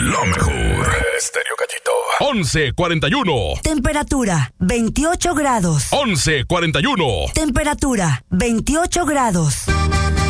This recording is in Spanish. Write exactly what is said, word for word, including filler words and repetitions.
La mejor. Estéreo Cachito. once cuarenta y uno. Temperatura veintiocho grados. once cuarenta y uno. Temperatura veintiocho grados.